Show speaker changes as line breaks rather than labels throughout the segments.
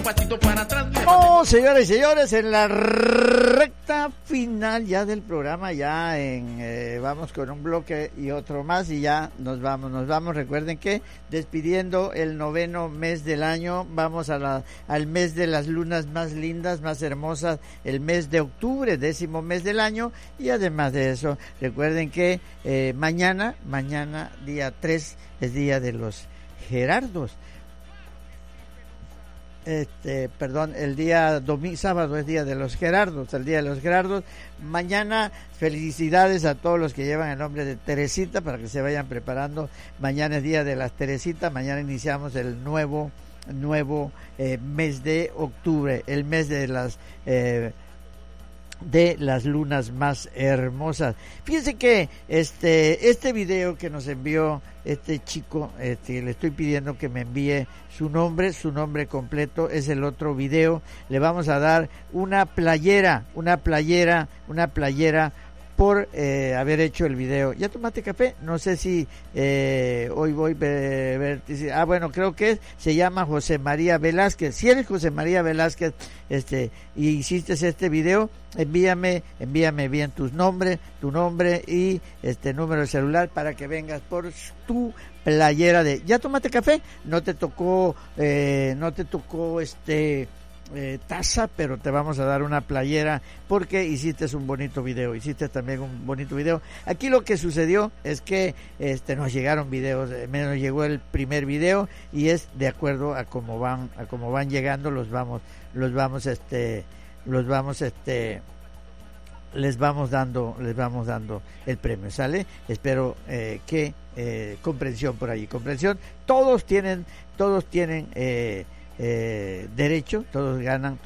pasito para atrás.
No, señores y señores, en la recta final ya del programa, ya vamos con un bloque y otro más y ya nos vamos. Recuerden que despidiendo el 9º mes del año, vamos al mes de las lunas más lindas, más hermosas, el mes de octubre, 10º mes del año, y además de eso, recuerden que mañana, día 3, es día de los Gerardos. El día sábado es día de los Gerardos, el día de los Gerardos. Mañana, felicidades a todos los que llevan el nombre de Teresita, para que se vayan preparando. Mañana es día de las Teresitas, mañana iniciamos el nuevo mes de octubre, el mes de las lunas más hermosas. Fíjense que este video que nos envió este chico, le estoy pidiendo que me envíe su nombre completo, es el otro video. Le vamos a dar una playera por haber hecho el video. ¿Ya tomaste café? No sé si hoy voy a ver. Bueno, creo que se llama José María Velázquez. Si eres José María Velázquez y hiciste este video, envíame bien tu nombre y número de celular para que vengas por tu playera de... ¿Ya tomaste café? No te tocó taza, pero te vamos a dar una playera porque hiciste un bonito video, Aquí lo que sucedió es que nos llegaron videos, nos llegó el primer video y es de acuerdo a cómo van llegando, les vamos dando el premio, ¿sale? Espero que comprensión por allí, todos tienen derecho, todos ganan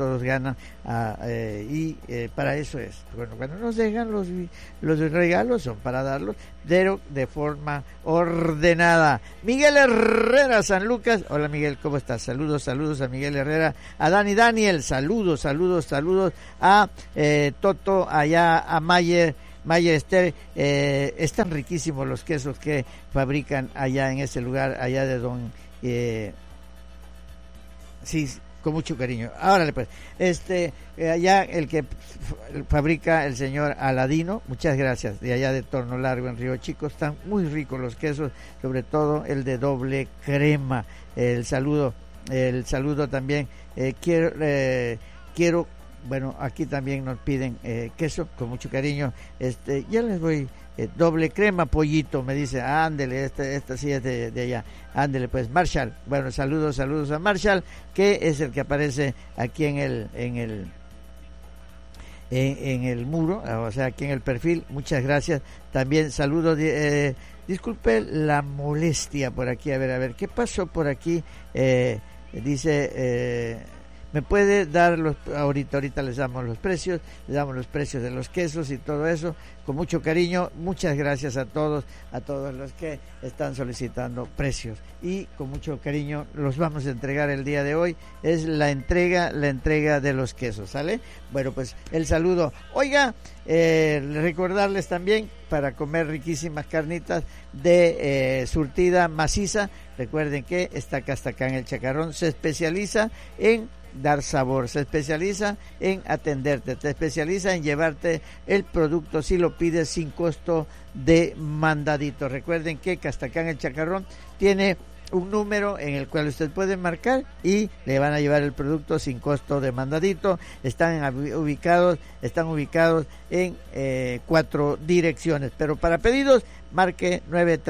y para eso es. Bueno, cuando nos dejan los regalos son para darlos de forma ordenada. Miguel Herrera, San Lucas. Hola Miguel, ¿cómo estás? Saludos a Miguel Herrera, a Daniel, saludos a Toto, allá a Mayer Esther. Están riquísimos los quesos que fabrican allá en ese lugar, allá de Don sí, con mucho cariño. Ahora pues, allá el que fabrica el señor Aladino, muchas gracias, de allá de Torno Largo en Río Chico, están muy ricos los quesos, sobre todo el de doble crema. El saludo también, quiero, bueno, aquí también nos piden queso, con mucho cariño, ya les voy. Doble crema, pollito, me dice, ándele, esta sí es de allá, ándele pues, Marshall. Bueno, saludos a Marshall, que es el que aparece aquí en el muro, o sea, aquí en el perfil. Muchas gracias. También saludos, disculpe la molestia por aquí, a ver, ¿qué pasó por aquí? Dice, ¿me puede dar ahorita les damos los precios de los quesos y todo eso, con mucho cariño. Muchas gracias a todos los que están solicitando precios y con mucho cariño los vamos a entregar el día de hoy. Es la entrega de los quesos, ¿sale? Bueno, pues el saludo. Oiga, recordarles también para comer riquísimas carnitas de surtida maciza. Recuerden que está Castacán el Chacarrón, se especializa en dar sabor, se especializa en atenderte, te especializa en llevarte el producto si lo pides sin costo de mandadito. Recuerden que Castacán el Chacarrón tiene un número en el cual usted puede marcar y le van a llevar el producto sin costo de mandadito. Están ubicados en 4 direcciones, pero para pedidos marque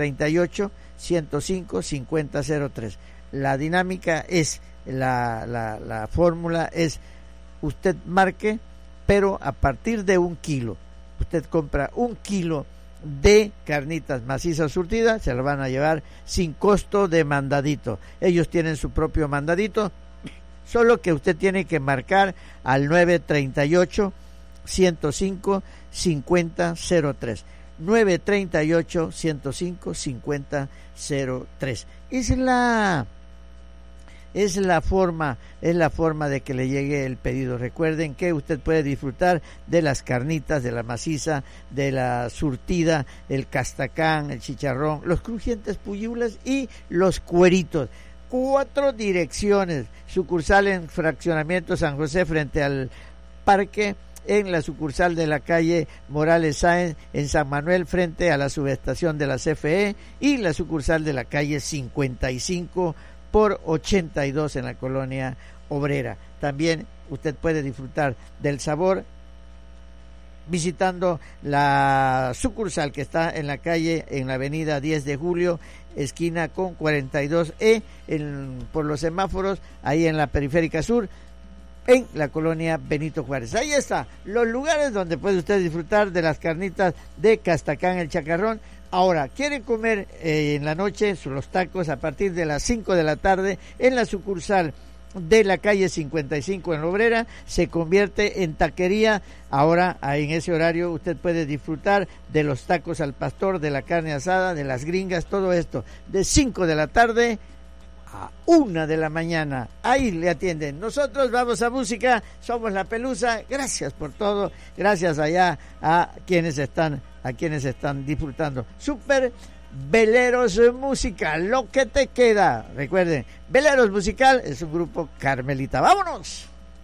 938-105-5003. La dinámica es la fórmula es: usted marque, pero a partir de 1 kilo, usted compra 1 kilo de carnitas macizas surtidas, se lo van a llevar sin costo de mandadito. Ellos tienen su propio mandadito, solo que usted tiene que marcar al 938-105-5003. 938-105-5003. Es la forma de que le llegue el pedido. Recuerden que usted puede disfrutar de las carnitas, de la maciza, de la surtida, el castacán, el chicharrón, los crujientes puyulas y los cueritos. 4 direcciones: sucursal en Fraccionamiento San José frente al parque, en la sucursal de la calle Morales Sáenz en San Manuel frente a la subestación de la CFE, y la sucursal de la calle 55 por 82 en la colonia Obrera. También usted puede disfrutar del sabor visitando la sucursal que está en la calle, en la avenida 10 de Julio, esquina con 42E, por los semáforos, ahí en la Periférica Sur, en la colonia Benito Juárez. Ahí está, los lugares donde puede usted disfrutar de las carnitas de Castacán el Chacarrón. Ahora, ¿quieren comer en la noche los tacos? A partir de las 5 de la tarde, en la sucursal de la calle 55 en la Obrera, se convierte en taquería. Ahora, en ese horario, usted puede disfrutar de los tacos al pastor, de la carne asada, de las gringas, todo esto, de 5 de la tarde a 1 de la mañana. Ahí le atienden. Nosotros vamos a música, somos La Pelusa. Gracias por todo, gracias allá a quienes están disfrutando. Super Veleros Musical, lo que te queda. Recuerden, Veleros Musical es un grupo carmelita. ¡Vámonos!